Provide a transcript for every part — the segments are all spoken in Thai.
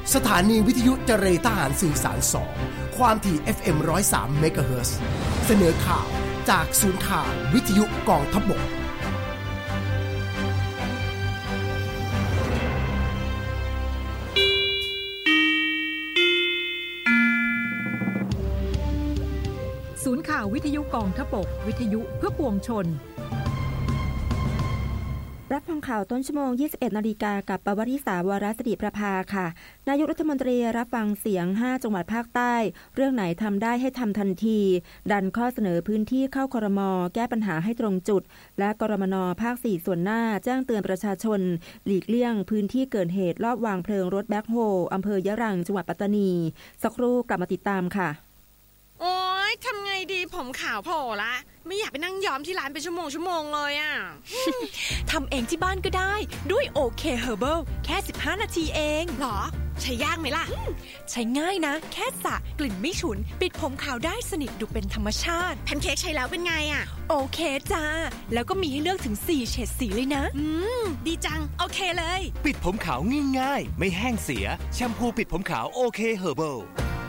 สถานีวิทยุเจรทหารสื่อสาร2ความถี่ FM 103 เมกะเฮิรตซ์เสนอข่าวจากศูนย์ข่าววิทยุกองทัพบกศูนย์ข่าววิทยุกองทัพบกวิทยุเพื่อปวงชนรับฟังข่าวต้นชั่วโมง 21 นาฬิกากับปวริษาวรสิริประภาค่ะนายกรัฐมนตรีรับฟังเสียง5จังหวัดภาคใต้เรื่องไหนทำได้ให้ทำทันทีดันข้อเสนอพื้นที่เข้าครม.แก้ปัญหาให้ตรงจุดและกรมน.ภาค4ส่วนหน้าแจ้งเตือนประชาชนหลีกเลี่ยงพื้นที่เกิดเหตุลอบวางเพลิงรถแบ็คโฮอำเภอยะรังจังหวัดปัตตานีสักครู่กลับมาติดตามค่ะโอ๊ยทำไงดีผมขาวโผล่ละไม่อยากไปนั่งย้อมที่ร้านเป็นชั่วโมงเลยอ่ะทำเองที่บ้านก็ได้ด้วยโอเคเฮอร์เบิลแค่15นาทีเองหรอใช้ยากไหมล่ะใช้ง่ายนะแค่สระกลิ่นไม่ฉุนปิดผมขาวได้สนิทดูเป็นธรรมชาติแพนเค้กใช้แล้วเป็นไงอ่ะโอเคจ้าแล้วก็มีให้เลือกถึง4เฉดสีเลยนะดีจังโอเคเลยปิดผมขาวง่ายๆไม่แห้งเสียแชมพูปิดผมขาวโอเคเฮอร์เบิล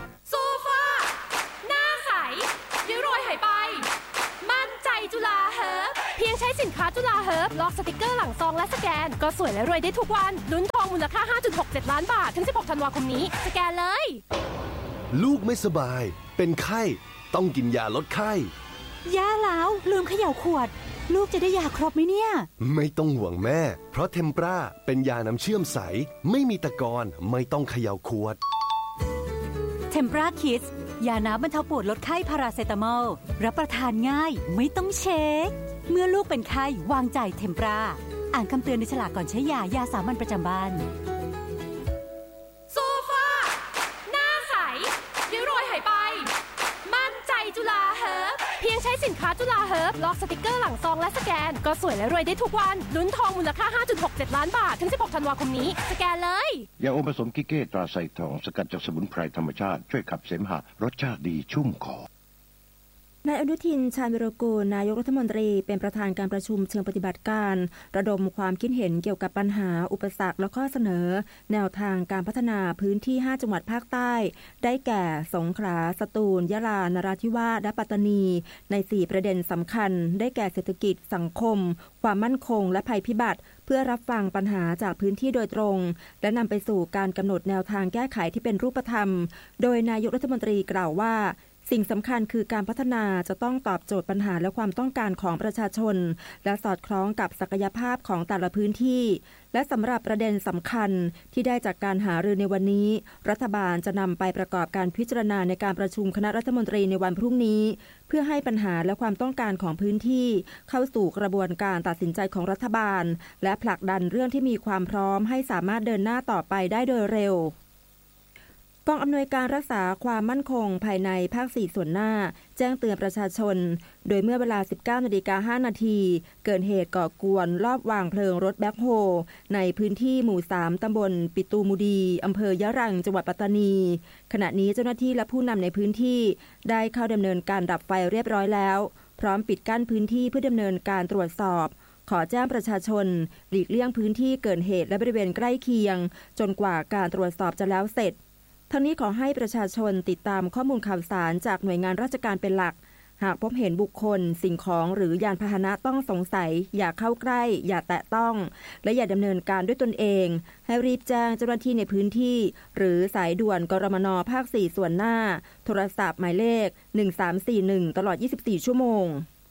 จุฬาเฮิร์บเพียงใช้สินค้าจุฬาเฮิร์บล็อกสติกเกอร์หลังซองและสแกนก็สวยและรวยได้ทุกวันลุ้นทองมูลค่า 5.67 ล้านบาทถึง16ธันวาคมนี้สแกนเลยลูกไม่สบายเป็นไข้ต้องกินยาลดไข้ย่าแล้วลืมเขย่าขวดลูกจะได้ยาครบไหมเนี่ยไม่ต้องห่วงแม่เพราะเทมปราเป็นยาน้ำเชื่อมใสไม่มีตะกอนไม่ต้องเขย่าขวดเทมปราคิดยาน้ำบรรเทาปวดลดไข้พาราเซตามอลรับประทานง่ายไม่ต้องเช็คเมื่อลูกเป็นไข้วางใจเทมปราอ่านคำเตือนในฉลากก่อนใช้ยาสามัญประจำบ้านโซฟาหน้าใสเดี๋ยวรวยหายไปมั่นใจจุฬาเฮิร์บเพียงใช้สินค้าจุฬาเฮิร์บล็อกสติกเกอร์หลังซองและสแกนก็สวยและรวยได้ทุกวันลุ้นทองมูลค่า 5.67 ล้านบาทถึง16ธันวาคมนี้สแกนเลยยาอมผสมกิเก้ตราไซทองสกัดจากสมุนไพรธรรมชาติช่วยขับเสมหะรสชาติดีชุ่มคอนายอนุทินชาญวิรากูลนายกรัฐมนตรีเป็นประธานการประชุมเชิงปฏิบัติการระดมความคิดเห็นเกี่ยวกับปัญหาอุปสรรคและข้อเสนอแนวทางการพัฒนาพื้นที่5จังหวัดภาคใต้ได้แก่สงขลาสตูลยะลานราธิวาสและปัตตานีใน4ประเด็นสำคัญได้แก่เศรษฐกิจสังคมความมั่นคงและภัยพิบัติเพื่อรับฟังปัญหาจากพื้นที่โดยตรงและนำไปสู่การกำหนดแนวทางแก้ไขที่เป็นรูปธรรมโดยนายกรัฐมนตรีกล่าวว่าสิ่งสำคัญคือการพัฒนาจะต้องตอบโจทย์ปัญหาและความต้องการของประชาชนและสอดคล้องกับศักยภาพของแต่ละพื้นที่และสำหรับประเด็นสำคัญที่ได้จากการหารือในวันนี้รัฐบาลจะนำไปประกอบการพิจารณาในการประชุมคณะรัฐมนตรีในวันพรุ่งนี้เพื่อให้ปัญหาและความต้องการของพื้นที่เข้าสู่กระบวนการตัดสินใจของรัฐบาลและผลักดันเรื่องที่มีความพร้อมให้สามารถเดินหน้าต่อไปได้โดยเร็วกองอำนวยการรักษาความมั่นคงภายในภาค4ส่วนหน้าแจ้งเตือนประชาชนโดยเมื่อเวลา 19:05 น.เกิดเหตุก่อกวนลอบวางเพลิงรถแบ็คโฮในพื้นที่หมู่3ตำบลปิตูมุดีอำเภอยะรังจังหวัดปัตตานีขณะนี้เจ้าหน้าที่และผู้นำในพื้นที่ได้เข้าดำเนินการดับไฟเรียบร้อยแล้วพร้อมปิดกั้นพื้นที่เพื่อดำเนินการตรวจสอบขอแจ้งประชาชนหลีกเลี่ยงพื้นที่เกิดเหตุและบริเวณใกล้เคียงจนกว่าการตรวจสอบจะแล้วเสร็จทั้งนี้ขอให้ประชาชนติดตามข้อมูลข่าวสารจากหน่วยงานราชการเป็นหลักหากพบเห็นบุคคลสิ่งของหรือยานพาหนะต้องสงสัยอย่าเข้าใกล้อย่าแตะต้องและอย่าดำเนินการด้วยตนเองให้รีบแจ้งเจ้าหน้าที่ในพื้นที่หรือสายด่วนกรมน.ภาค4ส่วนหน้าโทรศัพท์หมายเลข1341ตลอด24ชั่วโมง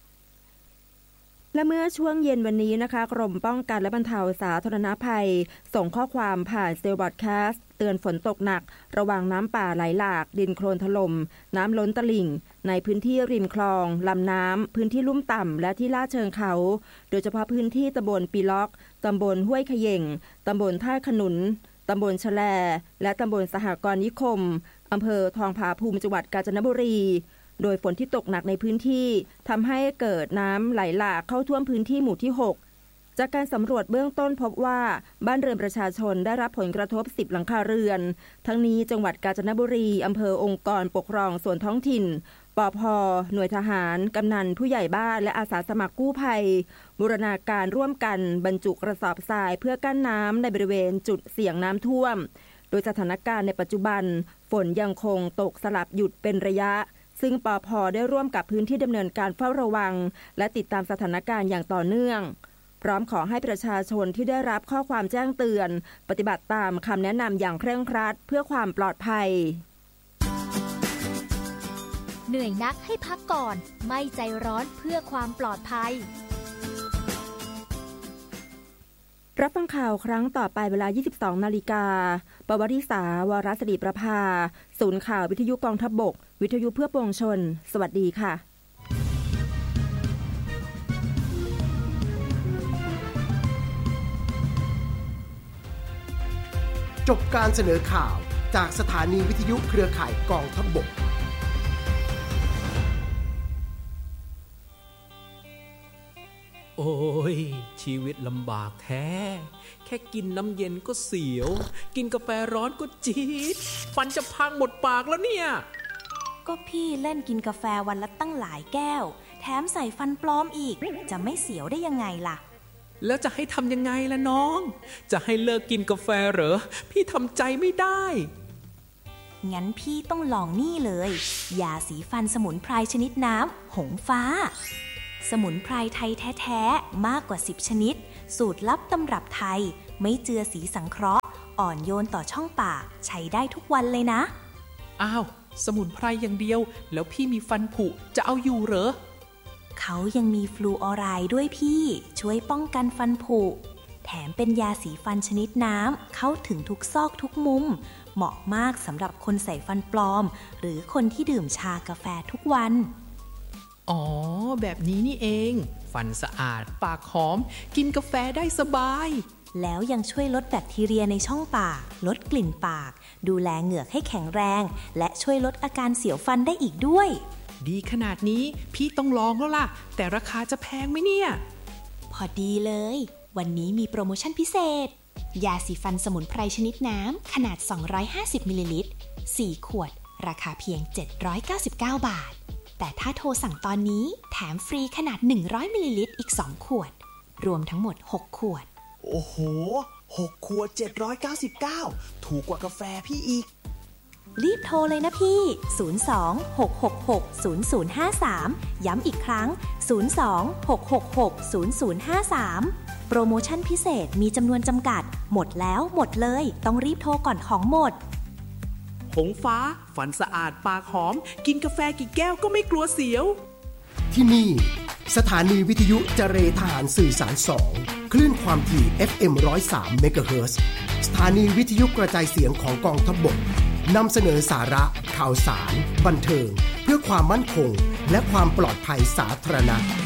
และเมื่อช่วงเย็นวันนี้นะคะกรมป้องกันและบรรเทาสาธารณภัยส่งข้อความผ่านเซลล์บอดแคสต์เตือนฝนตกหนักระวังน้ำป่าไหลหลากดินโคลนถล่มน้ำล้นตลิ่งในพื้นที่ริมคลองลำน้ำพื้นที่ลุ่มต่ำและที่ลาดเชิงเขาโดยเฉพาะพื้นที่ตำบลปีล็อกตำบลห้วยเขย่งตำบลท่าขนุนตำบลชะแลและตำบลสหกรณ์นิคมอำเภอทองผาภูมิจังหวัดกาญจนบุรีโดยฝนที่ตกหนักในพื้นที่ทำให้เกิดน้ำไหลหลากเข้าท่วมพื้นที่หมู่ที่6จากการสำรวจเบื้องต้นพบว่าบ้านเรือนประชาชนได้รับผลกระทบ10หลังคาเรือนทั้งนี้จังหวัดกาญจนบุรีอำเภอองค์กรปกครองส่วนท้องถิ่นปภ.หน่วยทหารกำนันผู้ใหญ่บ้านและอาสาสมัครกู้ภัยบูรณาการร่วมกันบรรจุกระสอบทรายเพื่อกั้นน้ำในบริเวณจุดเสี่ยงน้ำท่วมโดยสถานการณ์ในปัจจุบันฝนยังคงตกสลับหยุดเป็นระยะซึ่งปภ.ได้ร่วมกับพื้นที่ดำเนินการเฝ้าระวังและติดตามสถานการณ์อย่างต่อเนื่องพร้อมขอให้ประชาชนที่ได้รับข้อความแจ้งเตือนปฏิบัติตามคำแนะนำอย่างเคร่งครัดเพื่อความปลอดภัยเหนื่อยนักให้พักก่อนไม่ใจร้อนเพื่อความปลอดภัยรับฟังข่าวครั้งต่อไปเวลา 22:00 น.ปวริษาวรศิริประภาศูนย์ข่าววิทยุกองทัพบกวิทยุเพื่อปวงชนสวัสดีค่ะจบการเสนอข่าวจากสถานีวิทยุเครือข่ายกองทัพบกโอ้ยชีวิตลำบากแท้แค่กินน้ำเย็นก็เสียวกินกาแฟร้อนก็จี๊ดฟันจะพังหมดปากแล้วเนี่ยก็พี่เล่นกินกาแฟวันละตั้งหลายแก้วแถมใส่ฟันปลอมอีกจะไม่เสียวได้ยังไงล่ะแล้วจะให้ทำยังไงล่ะน้องจะให้เลิกกินกาแฟเหรอพี่ทำใจไม่ได้งั้นพี่ต้องลองนี่เลยยาสีฟันสมุนไพรชนิดน้ำหงฟ้าสมุนไพรไทยแท้ๆมากกว่า10ชนิดสูตรลับตำรับไทยไม่เจือสีสังเคราะห์อ่อนโยนต่อช่องปากใช้ได้ทุกวันเลยนะอ้าวสมุนไพรอย่างเดียวแล้วพี่มีฟันผุจะเอาอยู่เหรอเขายังมีฟลูออไรด์ด้วยพี่ช่วยป้องกันฟันผุแถมเป็นยาสีฟันชนิดน้ำเข้าถึงทุกซอกทุกมุมเหมาะมากสำหรับคนใส่ฟันปลอมหรือคนที่ดื่มชากาแฟทุกวันอ๋อแบบนี้นี่เองฟันสะอาดปากหอมกินกาแฟได้สบายแล้วยังช่วยลดแบคทีเรียในช่องปากลดกลิ่นปากดูแลเหงือกให้แข็งแรงและช่วยลดอาการเสียวฟันได้อีกด้วยดีขนาดนี้พี่ต้องลองแล้วล่ะแต่ราคาจะแพงไหมเนี่ยพอดีเลยวันนี้มีโปรโมชั่นพิเศษยาสีฟันสมุนไพรชนิดน้ำขนาด250มิลลิลิตร4ขวดราคาเพียง799 บาทแต่ถ้าโทรสั่งตอนนี้แถมฟรีขนาด100มิลลิลิตรอีก2ขวดรวมทั้งหมด6ขวดโอ้โห6ขวด799ถูกกว่ากาแฟพี่อีกรีบโทรเลยนะพี่02-666-0053ย้ำอีกครั้ง02-666-0053โปรโมชั่นพิเศษมีจำนวนจำกัดหมดแล้วหมดเลยต้องรีบโทรก่อนของหมดหงฟ้าฟันสะอาดปากหอมกินกาแฟกี่แก้วก็ไม่กลัวเสียวที่นี่สถานีวิทยุเจรทหารสื่อสาร2คลื่นความถี่ FM 103 เมกะเฮิรตซ์สถานีวิทยุกระจายเสียงของกองทัพบกนำเสนอสาระข่าวสารบันเทิงเพื่อความมั่นคงและความปลอดภัยสาธารณะ